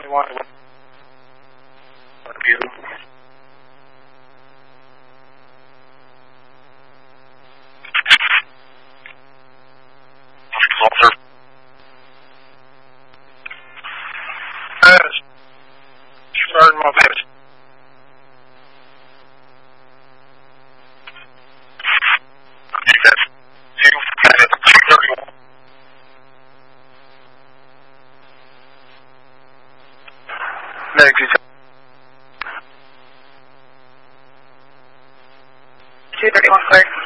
221. View. Closer. Starting my best. Next, 231 cleared.